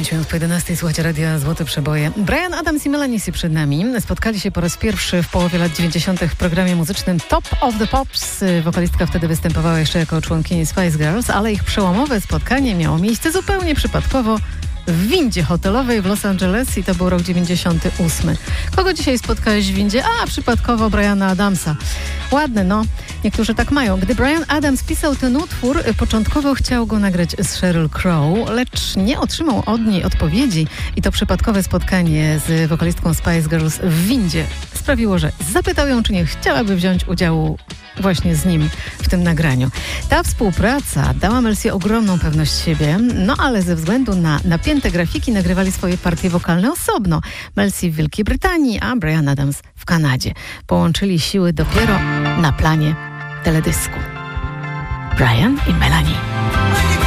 5 minut po 11 słuchacie Radia Złote Przeboje. Bryan Adams i Melanie C. przed nami. Spotkali się po raz pierwszy w połowie lat 90. w programie muzycznym Top of the Pops. Wokalistka wtedy występowała jeszcze jako członkini Spice Girls, ale ich przełomowe spotkanie miało miejsce zupełnie przypadkowo w windzie hotelowej w Los Angeles i to był rok 98. Kogo dzisiaj spotkałeś w windzie? Przypadkowo Bryana Adamsa. Ładne, no. Niektórzy tak mają. Gdy Bryan Adams pisał ten utwór, początkowo chciał go nagrać z Sheryl Crow, lecz nie otrzymał od niej odpowiedzi i to przypadkowe spotkanie z wokalistką Spice Girls w windzie sprawiło, że zapytał ją, czy nie chciałaby wziąć udziału właśnie z nim w tym nagraniu. Ta współpraca dała Mel C ogromną pewność siebie, no ale ze względu na napięte grafiki nagrywali swoje partie wokalne osobno. Mel C w Wielkiej Brytanii, a Bryan Adams w Kanadzie. Połączyli siły dopiero na planie teledysku. Bryan i Melanie.